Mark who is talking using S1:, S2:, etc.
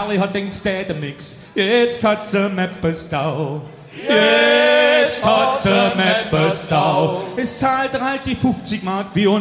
S1: Harley hat denkt, tätem nix. Jetzt hat sie Mepperstau. Jetzt hat sie Mepperstau. Es zahlt halt die 50 Mark wie